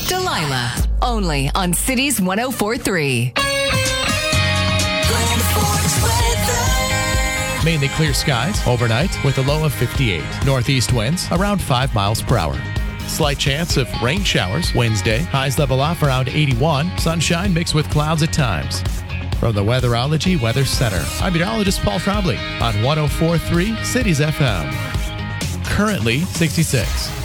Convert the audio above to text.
Delilah, only on Cities 104.3. Mainly clear skies overnight with a low of 58. Northeast winds around 5 miles per hour. Slight chance of rain showers Wednesday. Highs level off around 81. Sunshine mixed with clouds at times. From the Weatherology Weather Center, I'm meteorologist Paul Trombley on 104.3 Cities FM. Currently 66.